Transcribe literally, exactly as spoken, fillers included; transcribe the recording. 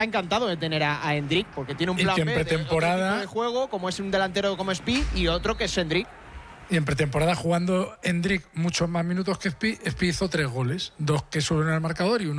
encantado de tener a, a Hendrik, porque tiene un plan y que en B de, pretemporada, otro tipo de juego, como es un delantero como Spi, y otro que es Hendrik. Y en pretemporada, jugando Hendrik muchos más minutos que Spi, Spi hizo tres goles, dos que suben al marcador y uno